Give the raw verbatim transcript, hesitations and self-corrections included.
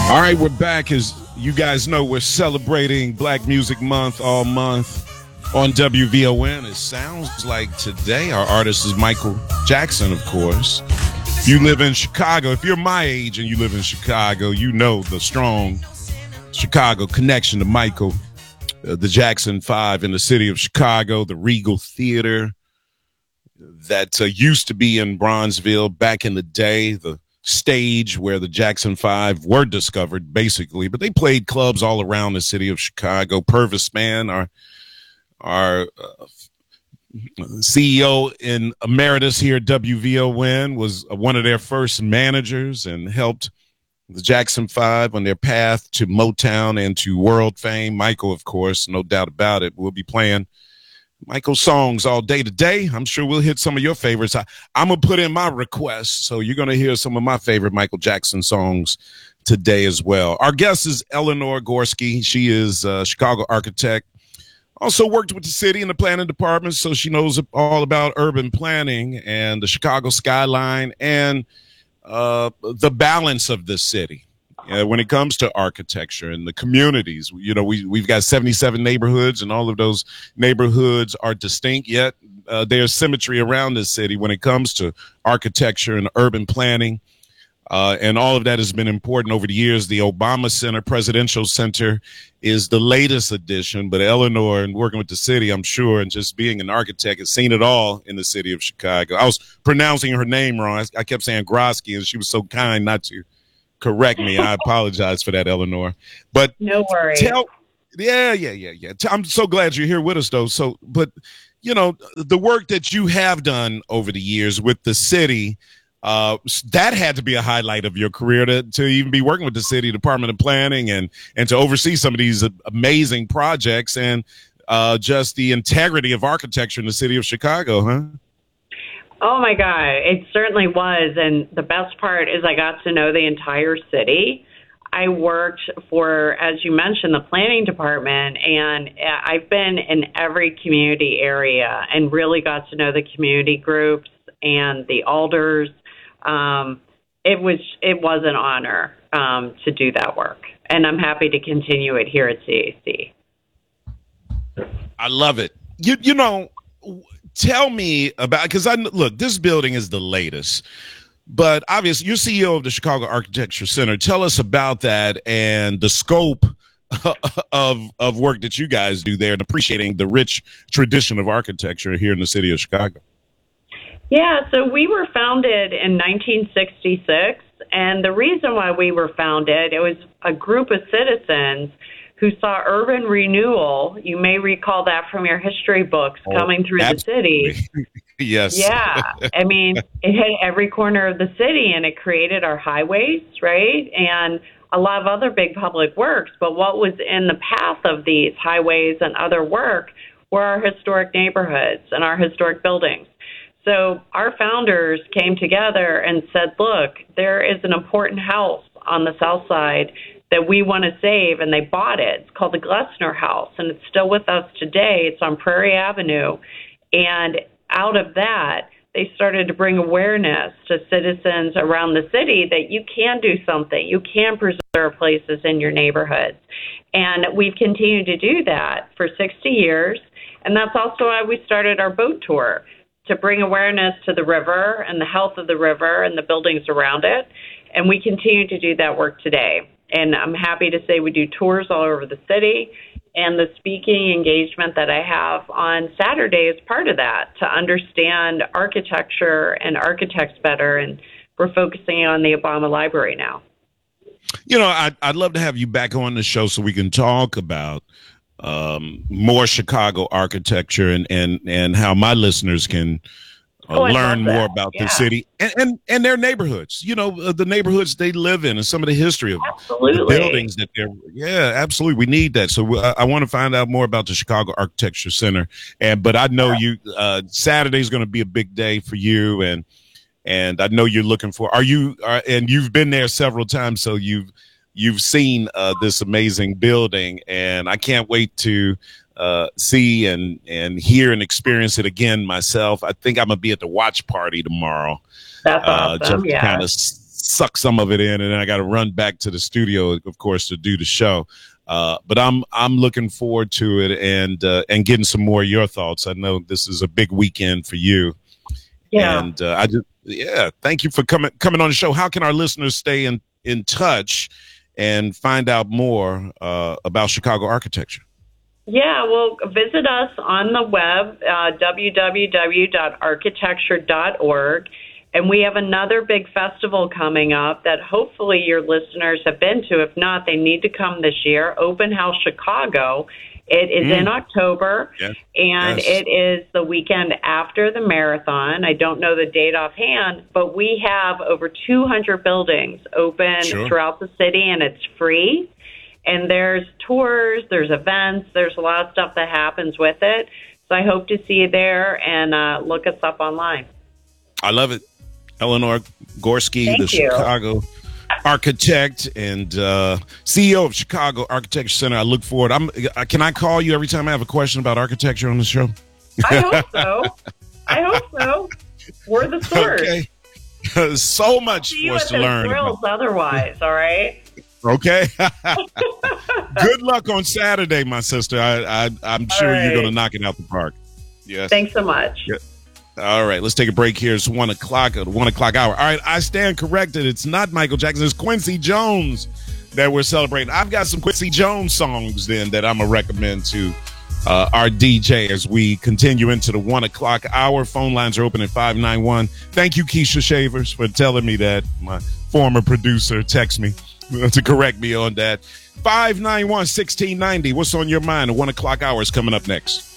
All right, we're back. As you guys know, we're celebrating Black Music Month all month on W V O N. It sounds like today our artist is Michael Jackson, of course. If you live in Chicago, if you're my age and you live in Chicago, you know the strong Chicago connection to Michael, uh, the Jackson Five in the city of Chicago, the Regal Theater that uh, used to be in Bronzeville back in the day, the stage where the Jackson Five were discovered, basically. But they played clubs all around the city of Chicago. Purvis Mann, our our uh, C E O in emeritus here at W V O N, was one of their first managers and helped the Jackson Five on their path to Motown and to world fame. Michael, of course, no doubt about it. We'll be playing Michael songs all day today. I'm sure we'll hit some of your favorites. I, I'm going to put in my requests, so you're going to hear some of my favorite Michael Jackson songs today as well. Our guest is Eleanor Gorski. She is a Chicago architect, also worked with the city in the planning department, so she knows all about urban planning and the Chicago skyline and uh, the balance of the city. Uh, when it comes to architecture and the communities, you know, we, we've got seventy-seven neighborhoods, and all of those neighborhoods are distinct, yet uh, there's symmetry around this city when it comes to architecture and urban planning. Uh, and all of that has been important over the years. The Obama Center, Presidential Center, is the latest addition. But Eleanor, and working with the city, I'm sure, and just being an architect, has seen it all in the city of Chicago. I was pronouncing her name wrong. I, I kept saying Grosky, and she was so kind not to correct me. I apologize for that, Eleanor. But no worries. Tell, yeah, yeah, yeah, yeah. I'm so glad you're here with us, though. So, but you know, the work that you have done over the years with the city, uh, that had to be a highlight of your career to to even be working with the city Department of Planning and and to oversee some of these amazing projects and uh, just the integrity of architecture in the city of Chicago, huh? Oh, my God. It certainly was. And the best part is I got to know the entire city. I worked for, as you mentioned, the planning department, and I've been in every community area and really got to know the community groups and the alders. Um, it was it was an honor um, to do that work, and I'm happy to continue it here at C A C. I love it. You you know. Tell me about, because I look, this building is the latest, but obviously you're C E O of the Chicago Architecture Center. Tell us about that and the scope of of work that you guys do there and appreciating the rich tradition of architecture here in the city of Chicago. Yeah, so we were founded in nineteen sixty-six, and the reason why we were founded, it was a group of citizens who saw urban renewal. You may recall that from your history books coming through oh, the city. Yes. Yeah. I mean, it hit every corner of the city, and it created our highways, right? And a lot of other big public works. But what was in the path of these highways and other work were our historic neighborhoods and our historic buildings. So our founders came together and said, look, there is an important house on the south side that we want to save, and they bought it. It's called the Glessner House, and it's still with us today. It's on Prairie Avenue. And out of that, they started to bring awareness to citizens around the city that you can do something. You can preserve places in your neighborhoods. And we've continued to do that for sixty years. And that's also why we started our boat tour, to bring awareness to the river and the health of the river and the buildings around it. And we continue to do that work today. And I'm happy to say we do tours all over the city, and the speaking engagement that I have on Saturday is part of that, to understand architecture and architects better. And we're focusing on the Obama Library now. You know, I'd, I'd love to have you back on the show so we can talk about um, more Chicago architecture and, and, and how my listeners can Uh, oh, learn more about yeah. the city and, and, and their neighborhoods, you know, uh, the neighborhoods they live in and some of the history of absolutely. the buildings that they're. Yeah, absolutely. We need that. So uh, I want to find out more about the Chicago Architecture Center. And but I know you uh, Saturday is going to be a big day for you. And and I know you're looking for. Are you uh, and you've been there several times. So you've you've seen uh, this amazing building. And I can't wait to uh see and and hear and experience it again myself. I think I'm gonna be at the watch party tomorrow. That's uh awesome. just Yeah. kind of suck some of it in, and then I got to run back to the studio, of course, to do the show. Uh, but I'm I'm looking forward to it and uh, and getting some more of your thoughts. I know this is a big weekend for you. Yeah. And uh, I just yeah, thank you for coming coming on the show. How can our listeners stay in, in touch and find out more uh, about Chicago architecture? Yeah, well, visit us on the web, uh, w w w dot architecture dot org. And we have another big festival coming up that hopefully your listeners have been to. If not, they need to come this year. Open House Chicago. It is mm. in October, yes. and yes. it is the weekend after the marathon. I don't know the date offhand, but we have over two hundred buildings open sure. throughout the city, and it's free. And there's tours, there's events, there's a lot of stuff that happens with it. So I hope to see you there, and uh, look us up online. I love it. Eleanor Gorski, Thank the you. Chicago architect and uh, C E O of Chicago Architecture Center. I look forward. I'm. Can I call you every time I have a question about architecture on the show? I hope so. I hope so. We're the source. Okay. So much for us to learn. Thrills otherwise, all right? Okay. Good luck on Saturday, my sister. I, I, I'm sure right. you're going to knock it out the park. Yes. Thanks so much. Yeah. All right, let's take a break here. It's one o'clock, uh, one o'clock hour. All right, I stand corrected. It's not Michael Jackson. It's Quincy Jones that we're celebrating. I've got some Quincy Jones songs then that I'm going to recommend to uh, our D J as we continue into the one o'clock hour. Phone lines are open at five nine one. Thank you, Keisha Shavers, for telling me that. My former producer texted me to correct me on that. five nine one, one six nine zero. What's on your mind? The one o'clock hour is coming up next.